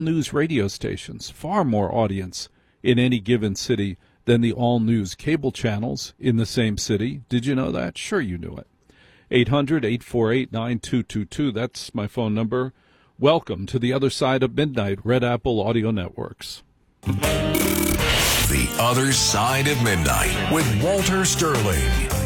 news radio stations, far more audience in any given city than the all-news cable channels in the same city. Did you know that? Sure you knew it. 800-848-9222, that's my phone number. Welcome to the other side of midnight, Red Apple Audio Networks. The Other Side of Midnight with Walter Sterling.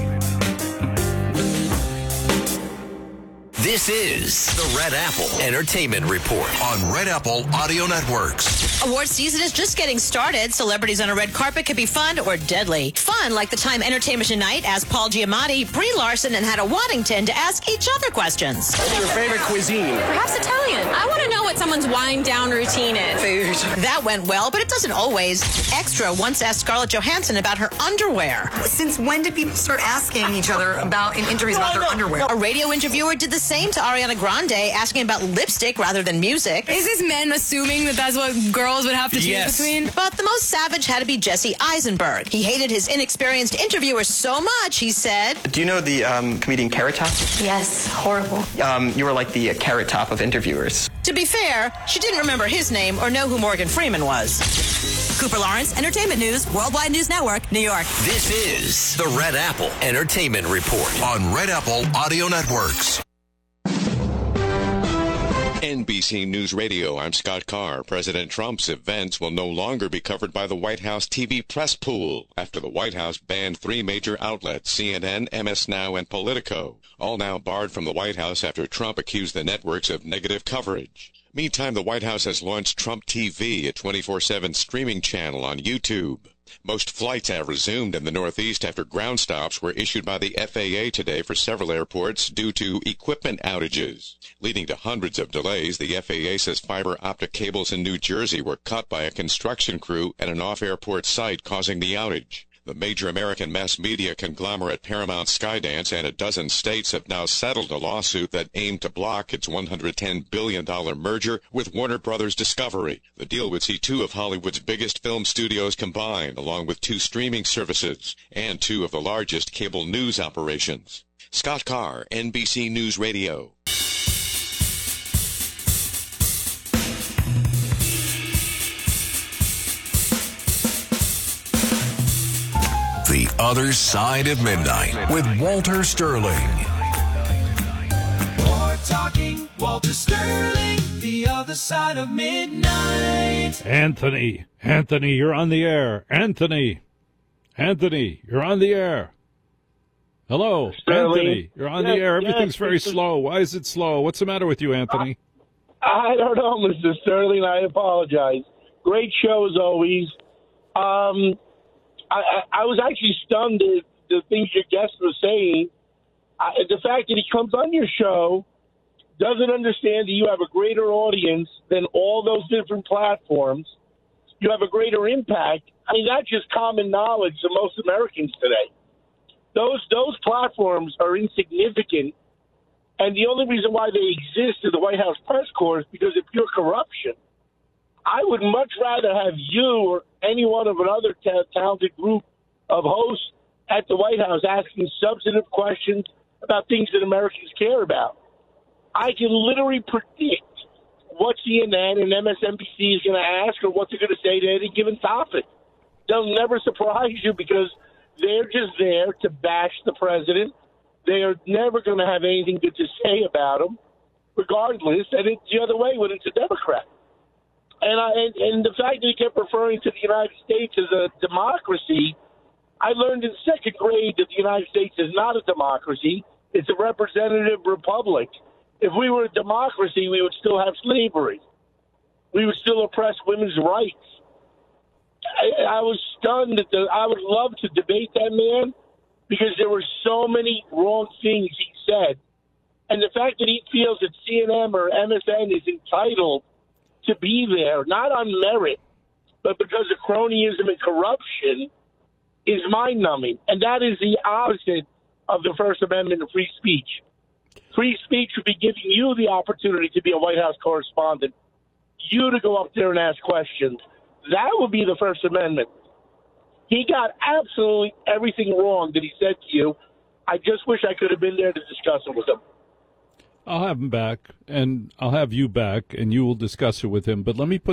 This is the Red Apple Entertainment Report on Red Apple Audio Networks. Award season is just getting started. Celebrities on a red carpet can be fun or deadly. Fun, like the Time Entertainment Tonight asked Paul Giamatti, Brie Larson, and Hannah Waddington to ask each other questions. What's your favorite cuisine? Perhaps Italian. I want to know what someone's wind-down routine is. Food. That went well, but it doesn't always. Extra once asked Scarlett Johansson about her underwear. Since when did people start asking each other about in interviews about their underwear? A radio interviewer did the same to Ariana Grande, asking about lipstick rather than music. Is this men assuming that that's what girls would have to choose between? But the most savage had to be Jesse Eisenberg. He hated his inexperienced interviewer so much, he said. Do you know the comedian Carrot Top? Yes, horrible. You were like the Carrot Top of interviewers. To be fair, she didn't remember his name or know who Morgan Freeman was. Cooper Lawrence, Entertainment News, Worldwide News Network, New York. This is the Red Apple Entertainment Report on Red Apple Audio Networks. NBC News Radio, I'm Scott Carr. President Trump's events will no longer be covered by the White House TV press pool after the White House banned 3 major outlets, CNN, MS Now, and Politico, all now barred from the White House after Trump accused the networks of negative coverage. Meantime, the White House has launched Trump TV, a 24/7 streaming channel on YouTube. Most flights have resumed in the Northeast after ground stops were issued by the FAA today for several airports due to equipment outages. Leading to hundreds of delays, the FAA says fiber optic cables in New Jersey were cut by a construction crew at an off-airport site, causing the outage. The major American mass media conglomerate Paramount Skydance and a dozen states have now settled a lawsuit that aimed to block its $110 billion merger with Warner Brothers Discovery. The deal would see 2 of Hollywood's biggest film studios combined, along with 2 streaming services and 2 of the largest cable news operations. Scott Carr, NBC News Radio. The Other Side of Midnight with Walter Sterling. More talking, Walter Sterling, the other side of midnight. Anthony, you're on the air. Anthony, you're on the air. Hello, Sterling. Anthony, you're on the air. Everything's very slow. Why is it slow? What's the matter with you, Anthony? I don't know, Mr. Sterling. I apologize. Great show as always. I was actually stunned at the things your guest was saying. The fact that he comes on your show, doesn't understand that you have a greater audience than all those different platforms. You have a greater impact. I mean, that's just common knowledge to most Americans today. Those platforms are insignificant, and the only reason why they exist in the White House press corps is because of pure corruption. I would much rather have you or any one of another talented group of hosts at the White House asking substantive questions about things that Americans care about. I can literally predict what CNN and MSNBC is going to ask or what they're going to say to any given topic. They'll never surprise you because they're just there to bash the president. They are never going to have anything good to say about him, regardless. And it's the other way when it's a Democrat. And the fact that he kept referring to the United States as a democracy, I learned in 2nd grade that the United States is not a democracy. It's a representative republic. If we were a democracy, we would still have slavery. We would still oppress women's rights. I was stunned that I would love to debate that man because there were so many wrong things he said. And the fact that he feels that CNN or MSN is entitled to be there, not on merit, but because of cronyism and corruption, is mind-numbing. And that is the opposite of the First Amendment of free speech. Free speech would be giving you the opportunity to be a White House correspondent, you to go up there and ask questions. That would be the First Amendment. He got absolutely everything wrong that he said to you. I just wish I could have been there to discuss it with him. I'll have him back, and I'll have you back, and you will discuss it with him. But let me put